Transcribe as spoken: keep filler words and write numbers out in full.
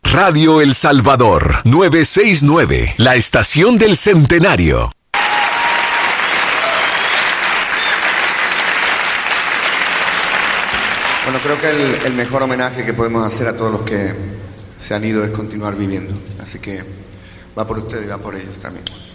Radio El Salvador, novecientos sesenta y nueve, la estación del centenario. Bueno, creo que el, el mejor homenaje que podemos hacer a todos los que se han ido es continuar viviendo. Así que va por ustedes y va por ellos también.